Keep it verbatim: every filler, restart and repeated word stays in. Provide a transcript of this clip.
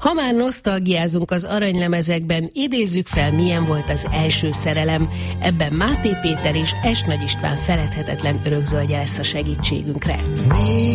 Ha már nosztalgiázunk az aranylemezekben, idézzük fel, milyen volt az első szerelem. Ebben Máté Péter és Es Nagy István feledhetetlen örökzöldje lesz a segítségünkre.